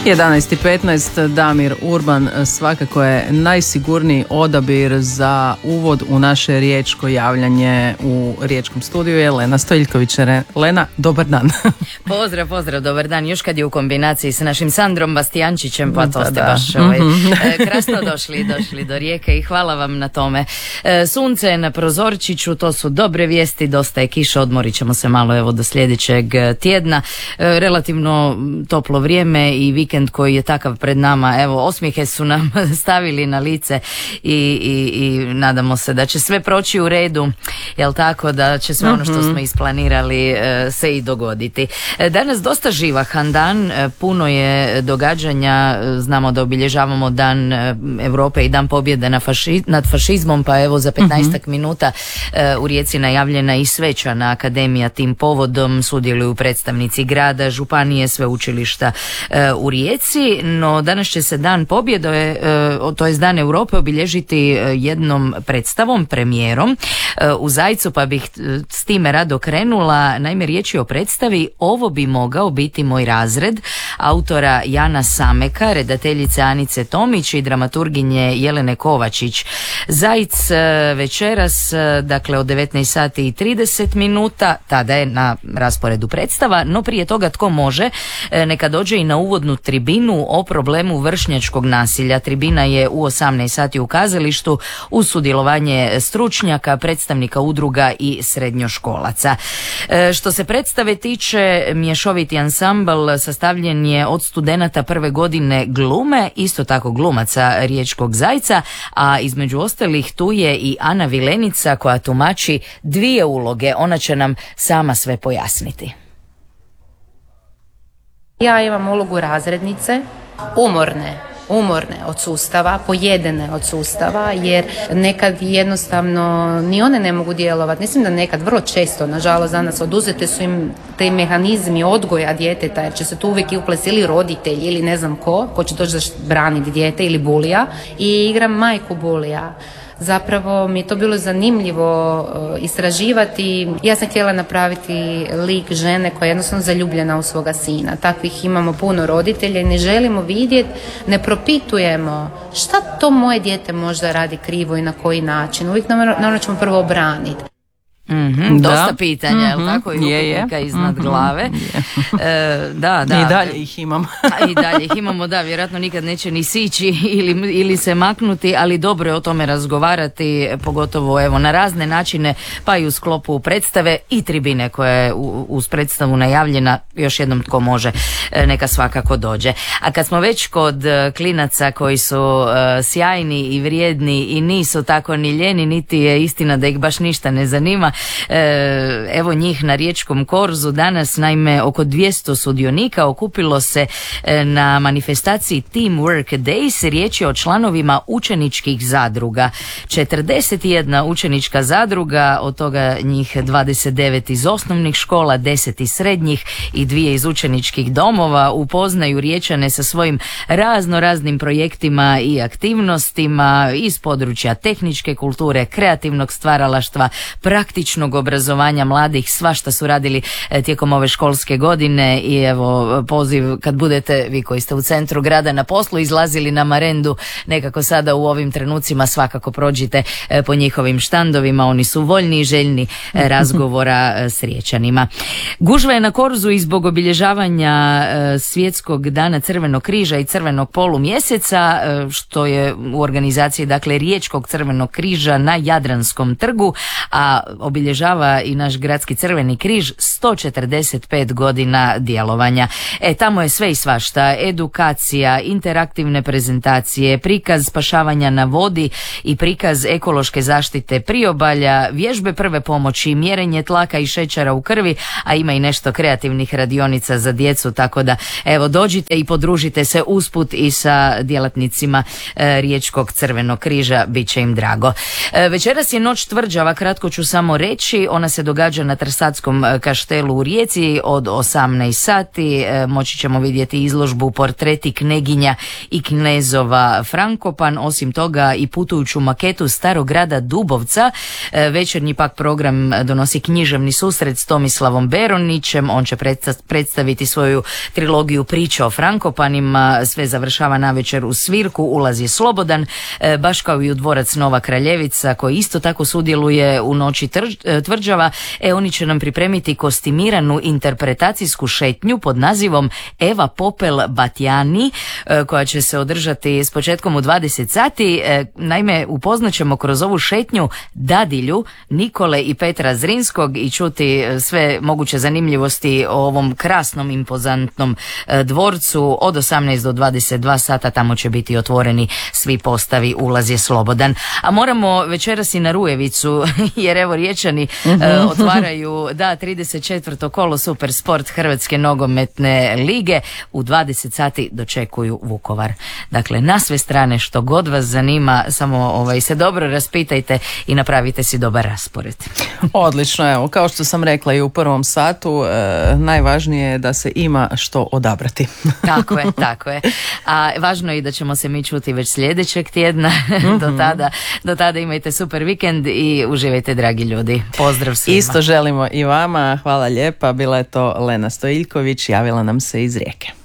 11:15, Damir Urban svakako je najsigurniji odabir za uvod u naše riječko javljanje. U riječkom studiju je Lena Stojiljković. Lena, dobar dan. Pozdrav, dobar dan. Još kad je u kombinaciji s našim Sandrom Bastijančićem, pa to ste baš krasno došli do Rijeke i hvala vam na tome. Sunce je na prozorčiću, to su dobre vijesti, dosta je kiša, odmorit ćemo se malo evo do sljedećeg tjedna. Relativno toplo vrijeme i vikend koji je takav pred nama, evo osmijehe su nam stavili na lice i nadamo se da će sve proći u redu, jel tako, da će sve ono što smo isplanirali se i dogoditi. Danas dosta živahan dan, puno je događanja, znamo da obilježavamo Dan Europe i Dan pobjede nad fašizmom, pa evo za 15 minuta u Rijeci najavljena i svečana akademija tim povodom, sudjeluju predstavnici grada, županije, sveučilišta u Rijeci, no danas će se Dan pobjede, to je Dan Europe, obilježiti jednom predstavom, premijerom u Zajcu, pa bih s time rado krenula. Naime, riječ je o predstavi Ovo bi mogao biti moj razred, autora Jana Sameka, redateljice Anice Tomić i dramaturginje Jelene Kovačić. Zajc večeras, dakle od 19:30, tada je na rasporedu predstava, no prije toga tko može, neka dođe i na uvodnu tribinu o problemu vršnjačkog nasilja. Tribina je u 18 sati u kazalištu uz sudjelovanje stručnjaka, predstavnika udruga i srednjoškolaca. Što se predstave tiče, mješoviti ansambl sastavljen je od studenata prve godine glume, isto tako glumaca Riječkog Zajca, a između ostalih tu je i Ana Vilenica koja tumači dvije uloge. Ona će nam sama sve pojasniti. Ja imam ulogu razrednice, umorne od sustava, pojedene od sustava, jer nekad jednostavno ni one ne mogu djelovati. Mislim da nekad, vrlo često, nažalost, danas oduzete su im te mehanizmi odgoja djeteta, jer će se tu uvijek uplesti ili roditelj ili ne znam ko će doći braniti dijete ili bulija, i igram majku bulija. Zapravo mi je to bilo zanimljivo istraživati. Ja sam htjela napraviti lik žene koja je jednostavno zaljubljena u svoga sina. Takvih imamo puno roditelja i ne želimo vidjeti, ne propitujemo šta to moje dijete možda radi krivo i na koji način. Uvijek naravno ćemo prvo obraniti. Dosta pitanja, jel tako, i upitnika iznad glave. Da. I dalje ih imamo. I dalje ih imamo, da, vjerojatno nikad neće ni sići ili se maknuti, ali dobro je o tome razgovarati, pogotovo evo na razne načine, pa i u sklopu predstave i tribine koja je uz predstavu najavljena. Još jednom tko može, neka svakako dođe. A kad smo već kod klinaca koji su sjajni i vrijedni i nisu tako ni ljeni, niti je istina da ih baš ništa ne zanima, evo njih na Riječkom korzu danas. Naime, oko 200 sudionika okupilo se na manifestaciji Teamwork Days. Riječ je o članovima učeničkih zadruga. 41 učenička zadruga, od toga njih 29 iz osnovnih škola, 10 iz srednjih i 2 iz učeničkih domova, upoznaju Riječane sa svojim raznim projektima i aktivnostima iz područja tehničke kulture, kreativnog stvaralaštva, praktičnog obrazovanja mladih. Svašta su radili tijekom ove školske godine i evo poziv, kad budete vi koji ste u centru grada na poslu, izlazili na Marendu nekako sada u ovim trenucima, svakako prođite po njihovim štandovima, oni su voljni i željni razgovora s Riječanima. Gužva je na korzu i zbog obilježavanja Svjetskog dana Crvenog križa i Crvenog polumjeseca, što je u organizaciji dakle Riječkog Crvenog križa na Jadranskom trgu, a obilježava i naš gradski Crveni križ 145 godina djelovanja. Tamo je sve i svašta, edukacija, interaktivne prezentacije, prikaz spašavanja na vodi i prikaz ekološke zaštite priobalja, vježbe prve pomoći, mjerenje tlaka i šećera u krvi, a ima i nešto kreativnih radionica za djecu, tako da evo dođite i podružite se usput i sa djelatnicima Riječkog Crvenog križa, bit će im drago. Večeras je noć tvrđava, kratko ću samo reći. Ona se događa na Trsatskom kaštelu u Rijeci od 18 sati. Moći ćemo vidjeti izložbu portreti kneginja i knezova Frankopan. Osim toga i putujuću maketu starog grada Dubovca. Večernji pak program donosi književni susret s Tomislavom Beronićem. On će predstaviti svoju trilogiju priča o Frankopanima. Sve završava navečer u svirku. Ulaz je slobodan, baš kao i u dvorac Nova Kraljevica koji isto tako sudjeluje u noći tvrđava. Oni će nam pripremiti kostimiranu interpretacijsku šetnju pod nazivom Eva Popel Batjani, koja će se održati s početkom u 20 sati. Naime, upoznat ćemo kroz ovu šetnju dadilju Nikole i Petra Zrinskog i čuti sve moguće zanimljivosti o ovom krasnom, impozantnom dvorcu. Od 18 do 22 sata tamo će biti otvoreni svi postavi, ulaz je slobodan. A moramo večeras i na Rujevicu, jer evo Riječani otvaraju 34. kolo Super Sport Hrvatske nogometne lige. U 20 sati dočekuju Vukovar. Dakle, na sve strane što god vas zanima, samo se dobro raspitajte i napravite si dobar raspored. Odlično, evo, kao što sam rekla i u prvom satu, najvažnije je da se ima što odabrati. Tako je. A važno je i da ćemo se mi čuti već sljedećeg tjedna. Do tada imajte super vikend i uživajte, dragi ljudi. Pozdrav svima. Isto želimo i vama. Hvala lijepa. Bila je to Lena Stojiljković, javila nam se iz Rijeke.